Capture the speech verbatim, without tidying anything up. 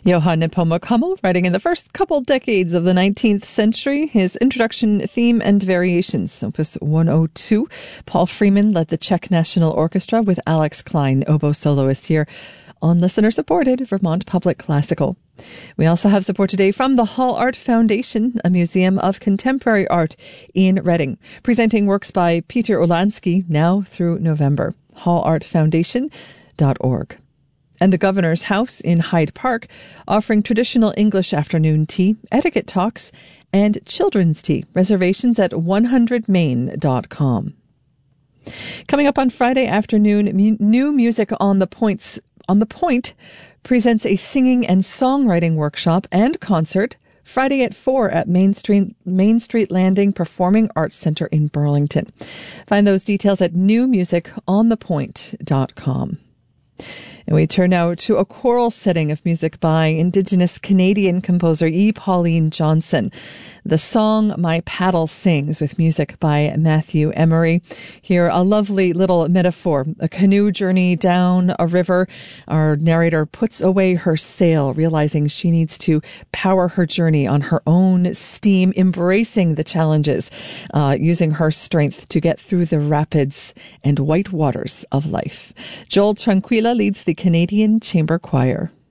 Johann Nepomuk Hummel, writing in the first couple decades of the nineteenth century, his introduction, theme, and variations, opus one oh two. Paul Freeman led the Czech National Orchestra with Alex Klein, oboe soloist, here on listener-supported Vermont Public Classical. We also have support today from the Hall Art Foundation, a museum of contemporary art in Reading, presenting works by Peter Ulansky now through November. hall art foundation dot org. And the Governor's House in Hyde Park, offering traditional English afternoon tea, etiquette talks, and children's tea. Reservations at one hundred main dot com. Coming up on Friday afternoon, mu- new music on the points on the Point presents a singing and songwriting workshop and concert Friday at four at Main Street, Main Street Landing Performing Arts Center in Burlington. Find those details at new music on the point dot com. And we turn now to a choral setting of music by Indigenous Canadian composer E. Pauline Johnson. The song My Paddle Sings, with music by Matthew Emery. Here, a lovely little metaphor, a canoe journey down a river. Our narrator puts away her sail, realizing she needs to power her journey on her own steam, embracing the challenges, uh, using her strength to get through the rapids and white waters of life. Joel Tranquilla leads the Canadian Chamber Choir.